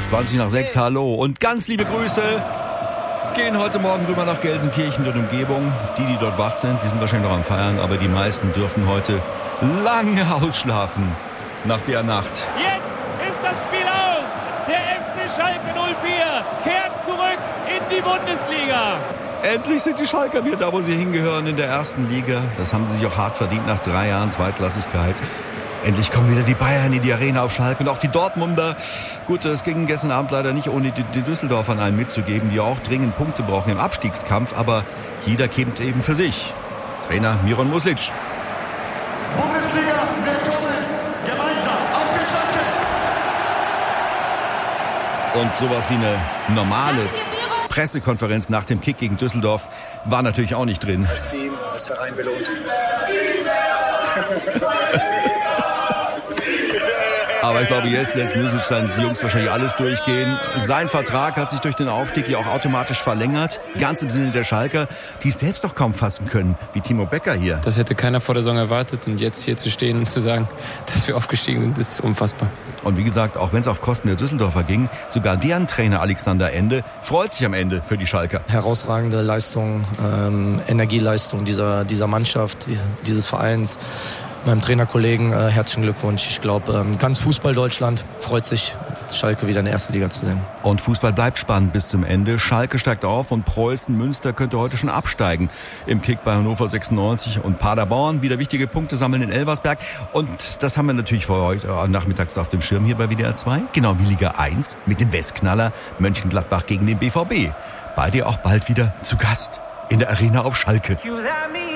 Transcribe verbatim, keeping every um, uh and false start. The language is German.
ist zwanzig nach sechs, hallo und ganz liebe Grüße gehen heute Morgen rüber nach Gelsenkirchen und Umgebung. Die, die dort wach sind, die sind wahrscheinlich noch am Feiern, aber die meisten dürften heute lange ausschlafen nach der Nacht. Jetzt ist das Spiel aus. Der F C Schalke null vier kehrt zurück in die Bundesliga. Endlich sind die Schalker wieder da, wo sie hingehören, in der ersten Liga. Das haben sie sich auch hart verdient nach drei Jahren Zweitklassigkeit. Endlich kommen wieder die Bayern in die Arena auf Schalke und auch die Dortmunder. Gut, es ging gestern Abend leider nicht, ohne die, die Düsseldorfern einen mitzugeben, die auch dringend Punkte brauchen im Abstiegskampf. Aber jeder kämpft eben für sich. Trainer Miron Muslic. Bundesliga, willkommen, gemeinsam auf den Schalke. Und sowas wie eine normale Pressekonferenz nach dem Kick gegen Düsseldorf war natürlich auch nicht drin. Das Team, das Verein belohnt. Aber ich glaube, jetzt lässt Music seinen Jungs wahrscheinlich alles durchgehen. Sein Vertrag hat sich durch den Aufstieg ja auch automatisch verlängert. Ganz im Sinne der Schalker, die es selbst noch kaum fassen können, wie Timo Becker hier. Das hätte keiner vor der Saison erwartet. Und jetzt hier zu stehen und zu sagen, dass wir aufgestiegen sind, ist unfassbar. Und wie gesagt, auch wenn es auf Kosten der Düsseldorfer ging, sogar deren Trainer Alexander Ende freut sich am Ende für die Schalker. Herausragende Leistung, ähm, Energieleistung dieser, dieser Mannschaft, dieses Vereins. Meinem Trainerkollegen äh, herzlichen Glückwunsch. Ich glaube, ähm, ganz Fußball-Deutschland freut sich, Schalke wieder in der ersten Liga zu sehen. Und Fußball bleibt spannend bis zum Ende. Schalke steigt auf und Preußen Münster könnte heute schon absteigen. Im Kick bei Hannover sechsundneunzig und Paderborn wieder wichtige Punkte sammeln in Elversberg. Und das haben wir natürlich für heute äh, nachmittags auf dem Schirm hier bei W D R zwei. Genau wie Liga eins mit dem Westknaller Mönchengladbach gegen den B V B. Beide auch bald wieder zu Gast in der Arena auf Schalke.